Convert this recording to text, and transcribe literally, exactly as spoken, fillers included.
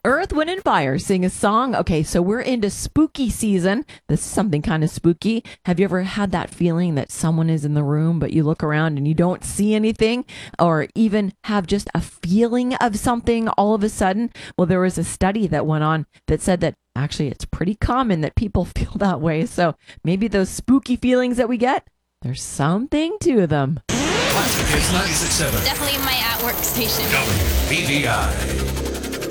Earth, Wind, and Fire sing a song. Okay, so we're into spooky season. This is something kind of spooky. Have you ever had that feeling that someone is in the room, but you look around and you don't see anything, or even have just a feeling of something all of a sudden? Well, there was a study that went on that said that actually it's pretty common that people feel that way. So maybe those spooky feelings that we get, there's something to them. Classic Hits ninety-six point seven. Definitely my at work station. W B V I.